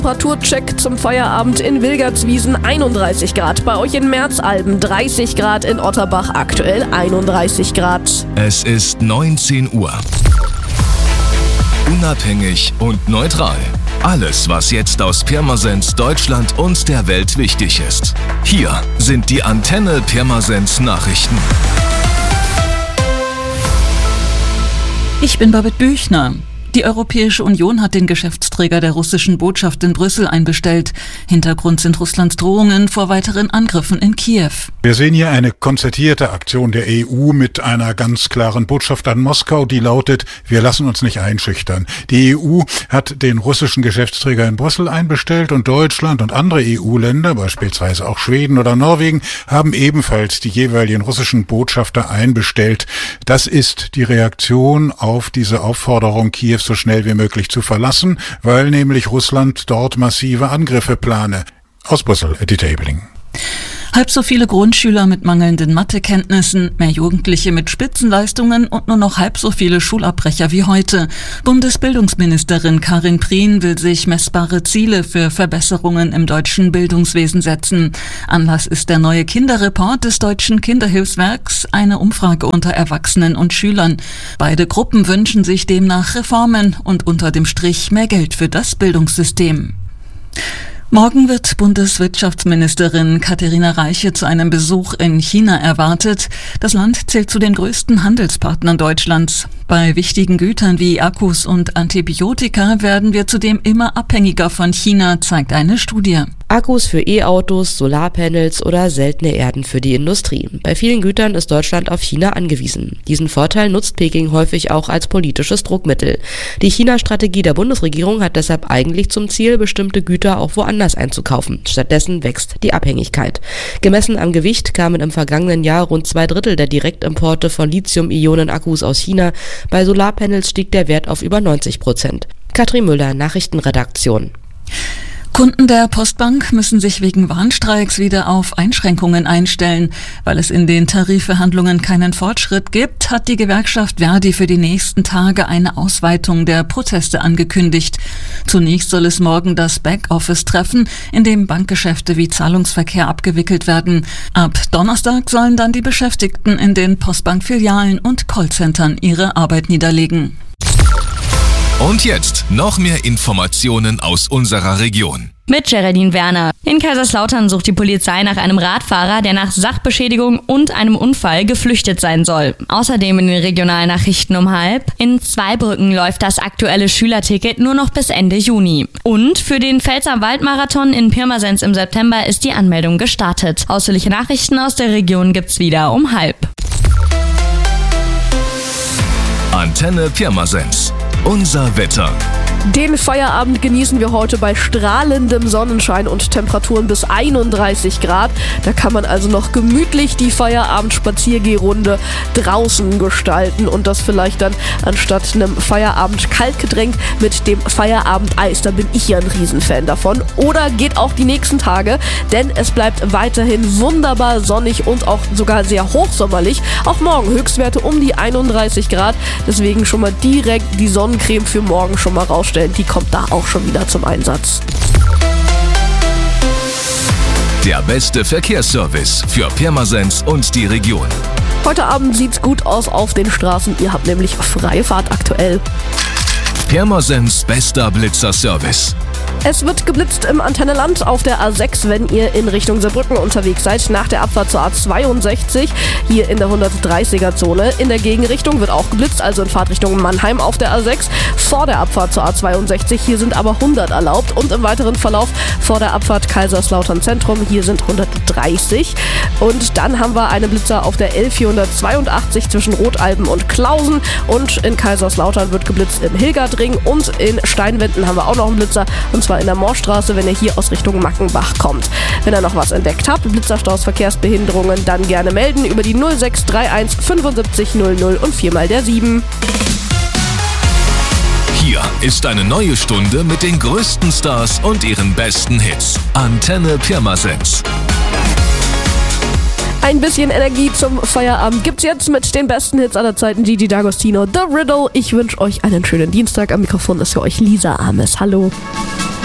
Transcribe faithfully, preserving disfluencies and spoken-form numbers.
Temperaturcheck zum Feierabend in Wilgertswiesen, einunddreißig Grad. Bei euch in Merzalben dreißig Grad, in Otterbach aktuell einunddreißig Grad. Es ist neunzehn Uhr. Unabhängig und neutral. Alles, was jetzt aus Pirmasens, Deutschland und der Welt wichtig ist. Hier sind die Antenne Pirmasens Nachrichten. Ich bin Babette Büchner. Die Europäische Union hat den Geschäftsträger der russischen Botschaft in Brüssel einbestellt. Hintergrund sind Russlands Drohungen vor weiteren Angriffen in Kiew. Wir sehen hier eine konzertierte Aktion der E U mit einer ganz klaren Botschaft an Moskau, die lautet: Wir lassen uns nicht einschüchtern. Die E U hat den russischen Geschäftsträger in Brüssel einbestellt und Deutschland und andere E U-Länder, beispielsweise auch Schweden oder Norwegen, haben ebenfalls die jeweiligen russischen Botschafter einbestellt. Das ist die Reaktion auf diese Aufforderung, Kiew so schnell wie möglich zu verlassen, weil nämlich Russland dort massive Angriffe plane. Aus Brüssel, Eddie Tabling. Halb so viele Grundschüler mit mangelnden Mathekenntnissen, mehr Jugendliche mit Spitzenleistungen und nur noch halb so viele Schulabbrecher wie heute. Bundesbildungsministerin Karin Prien will sich messbare Ziele für Verbesserungen im deutschen Bildungswesen setzen. Anlass ist der neue Kinderreport des Deutschen Kinderhilfswerks, eine Umfrage unter Erwachsenen und Schülern. Beide Gruppen wünschen sich demnach Reformen und unter dem Strich mehr Geld für das Bildungssystem. Morgen wird Bundeswirtschaftsministerin Katharina Reiche zu einem Besuch in China erwartet. Das Land zählt zu den größten Handelspartnern Deutschlands. Bei wichtigen Gütern wie Akkus und Antibiotika werden wir zudem immer abhängiger von China, zeigt eine Studie. Akkus für E-Autos, Solarpanels oder seltene Erden für die Industrie. Bei vielen Gütern ist Deutschland auf China angewiesen. Diesen Vorteil nutzt Peking häufig auch als politisches Druckmittel. Die China-Strategie der Bundesregierung hat deshalb eigentlich zum Ziel, bestimmte Güter auch woanders einzukaufen. Stattdessen wächst die Abhängigkeit. Gemessen am Gewicht kamen im vergangenen Jahr rund zwei Drittel der Direktimporte von Lithium-Ionen-Akkus aus China. Bei Solarpanels stieg der Wert auf über neunzig Prozent. Katrin Müller, Nachrichtenredaktion. Kunden der Postbank müssen sich wegen Warnstreiks wieder auf Einschränkungen einstellen. Weil es in den Tarifverhandlungen keinen Fortschritt gibt, hat die Gewerkschaft Verdi für die nächsten Tage eine Ausweitung der Proteste angekündigt. Zunächst soll es morgen das Backoffice treffen, in dem Bankgeschäfte wie Zahlungsverkehr abgewickelt werden. Ab Donnerstag sollen dann die Beschäftigten in den Postbank-Filialen und Callcentern ihre Arbeit niederlegen. Und jetzt noch mehr Informationen aus unserer Region. Mit Geraldine Werner. In Kaiserslautern sucht die Polizei nach einem Radfahrer, der nach Sachbeschädigung und einem Unfall geflüchtet sein soll. Außerdem in den Regionalnachrichten um halb. In Zweibrücken läuft das aktuelle Schülerticket nur noch bis Ende Juni. Und für den Pfälzer Waldmarathon in Pirmasens im September ist die Anmeldung gestartet. Ausführliche Nachrichten aus der Region gibt's wieder um halb. Antenne Pirmasens. Unser Wetter. Den Feierabend genießen wir heute bei strahlendem Sonnenschein und Temperaturen bis einunddreißig Grad. Da kann man also noch gemütlich die Feierabend-Spaziergehrunde draußen gestalten und das vielleicht dann anstatt einem Feierabend-Kaltgetränk mit dem Feierabend-Eis. Da bin ich ja ein Riesenfan davon. Oder geht auch die nächsten Tage, denn es bleibt weiterhin wunderbar sonnig und auch sogar sehr hochsommerlich. Auch morgen Höchstwerte um die einunddreißig Grad. Deswegen schon mal direkt die Sonnencreme für morgen schon mal rausstellen. Die kommt da auch schon wieder zum Einsatz. Der beste Verkehrsservice für Pirmasens und die Region. Heute Abend sieht's gut aus auf den Straßen. Ihr habt nämlich freie Fahrt aktuell. Pirmasens bester Blitzerservice. Es wird geblitzt im Antenneland auf der A sechs, wenn ihr in Richtung Saarbrücken unterwegs seid, nach der Abfahrt zur A zweiundsechzig, hier in der hundertdreißiger-Zone. In der Gegenrichtung wird auch geblitzt, also in Fahrtrichtung Mannheim auf der A sechs, vor der Abfahrt zur A zweiundsechzig, hier sind aber hundert erlaubt und im weiteren Verlauf vor der Abfahrt Kaiserslautern Zentrum, hier sind hundertdreißig. Und dann haben wir einen Blitzer auf der L vierhundertzweiundachtzig zwischen Rotalben und Klausen und in Kaiserslautern wird geblitzt im Hilgertring und in Steinwenden haben wir auch noch einen Blitzer, und zwar in der Moorstraße, wenn ihr hier aus Richtung Mackenbach kommt. Wenn ihr noch was entdeckt habt, Blitzerstaus, Verkehrsbehinderungen, dann gerne melden über die null sechs drei eins fünfundsiebzig null null und viermal der sieben. Hier ist eine neue Stunde mit den größten Stars und ihren besten Hits. Antenne Pirmasens. Ein bisschen Energie zum Feierabend gibt's jetzt mit den besten Hits aller Zeiten. Gigi D'Agostino, The Riddle. Ich wünsche euch einen schönen Dienstag. Am Mikrofon ist für euch Lisa Ames. Hallo.